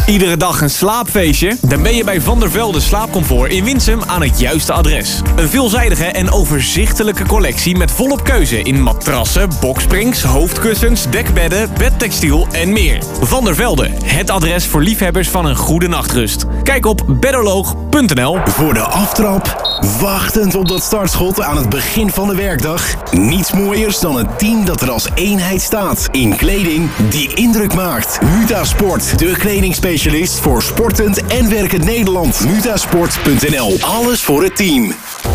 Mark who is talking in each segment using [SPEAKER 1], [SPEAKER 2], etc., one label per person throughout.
[SPEAKER 1] Iedere dag een slaapfeestje? Dan ben je bij Van der Velde Slaapcomfort in Winsum aan het juiste adres. Een veelzijdige en overzichtelijke collectie met volop keuze in matrassen, boksprings, hoofdkussens, dekbedden, bedtextiel en meer. Van der Velde, het adres voor liefhebbers van een goede nachtrust. Kijk op bedderloog.nl.
[SPEAKER 2] Voor de aftrap, wachtend op dat startschot aan het begin van de werkdag. Niets mooiers dan een team dat er als eenheid staat. In kleding die indruk maakt. Mutasport, de kledingspecialist voor sportend en werkend Nederland. Mutasport.nl, alles voor het team.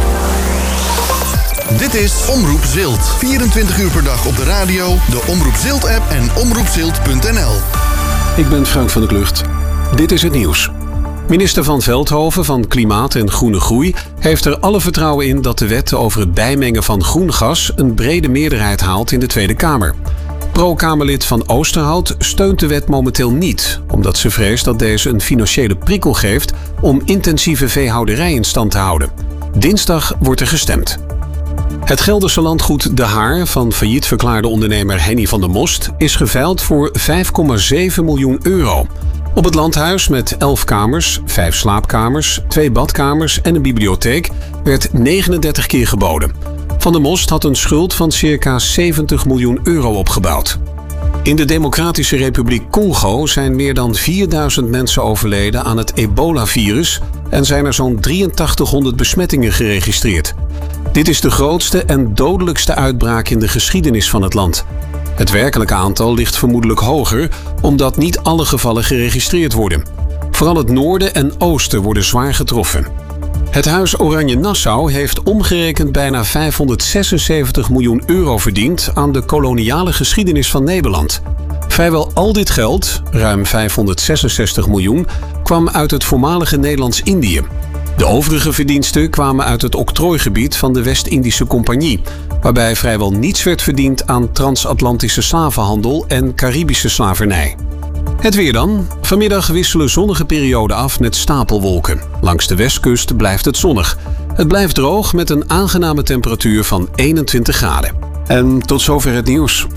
[SPEAKER 3] Dit is Omroep Zilt. 24 uur per dag op de radio, de Omroep Zilt-app en omroepzilt.nl.
[SPEAKER 4] Ik ben Frank van der Klucht. Dit is het nieuws. Minister Van Veldhoven van Klimaat en Groene Groei heeft er alle vertrouwen in dat de wet over het bijmengen van groen gas een brede meerderheid haalt in de Tweede Kamer. Pro-Kamerlid Van Oosterhout steunt de wet momenteel niet, omdat ze vreest dat deze een financiële prikkel geeft om intensieve veehouderij in stand te houden. Dinsdag wordt er gestemd. Het Gelderse landgoed De Haar van failliet verklaarde ondernemer Henny van der Most is geveild voor €5,7 miljoen. Op het landhuis met 11 kamers, 5 slaapkamers, 2 badkamers en een bibliotheek werd 39 keer geboden. Van der Most had een schuld van circa €70 miljoen opgebouwd. In de Democratische Republiek Congo zijn meer dan 4000 mensen overleden aan het ebola-virus en zijn er zo'n 8300 besmettingen geregistreerd. Dit is de grootste en dodelijkste uitbraak in de geschiedenis van het land. Het werkelijke aantal ligt vermoedelijk hoger, omdat niet alle gevallen geregistreerd worden. Vooral het noorden en oosten worden zwaar getroffen. Het Huis Oranje Nassau heeft omgerekend bijna €576 miljoen verdiend aan de koloniale geschiedenis van Nederland. Vrijwel al dit geld, ruim 566 miljoen, kwam uit het voormalige Nederlands-Indië. De overige verdiensten kwamen uit het octrooigebied van de West-Indische Compagnie, waarbij vrijwel niets werd verdiend aan transatlantische slavenhandel en Caribische slavernij. Het weer dan. Vanmiddag wisselen zonnige perioden af met stapelwolken. Langs de westkust blijft het zonnig. Het blijft droog met een aangename temperatuur van 21 graden. En tot zover het nieuws.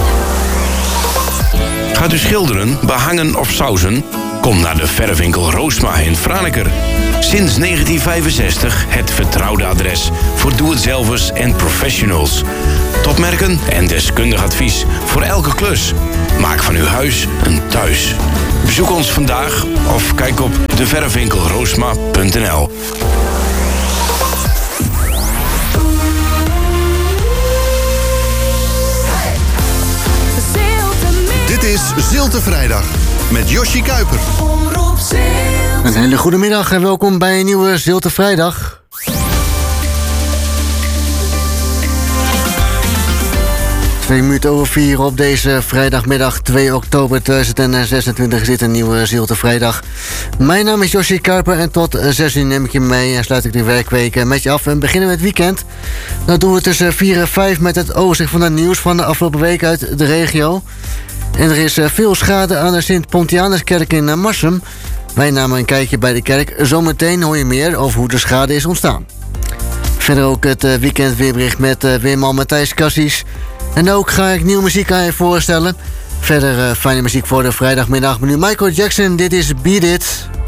[SPEAKER 5] Gaat u schilderen, behangen of sausen? Kom naar de verfwinkel Roosma in Franeker. Sinds 1965 het vertrouwde adres voor doe-het-zelvers en professionals. Topmerken en deskundig advies voor elke klus. Maak van uw huis een thuis. Bezoek ons vandaag of kijk op deverfwinkelroosma.nl.
[SPEAKER 3] Dit is Zilte Vrijdag met Yoshi Kuiper.
[SPEAKER 6] Een hele goede middag en welkom bij een nieuwe Zilte Vrijdag. Twee minuten over 4 op deze vrijdagmiddag 2 oktober 2026 is dit een nieuwe Zilte Vrijdag. Mijn naam is Yoshi Kuiper en tot 6 uur neem ik je mee en sluit ik de werkweek met je af. En beginnen met het weekend. Dat doen we tussen 4 en 5 met het overzicht van het nieuws van de afgelopen week uit de regio. En er is veel schade aan de Sint-Pontianuskerk in Marsum. Wij namen een kijkje bij de kerk. Zometeen hoor je meer over hoe de schade is ontstaan. Verder ook het weekendweerbericht met weerman Matthijs Cassis. En ook ga ik nieuwe muziek aan je voorstellen. Verder fijne muziek voor de vrijdagmiddag. Nu Michael Jackson, dit is Beat It.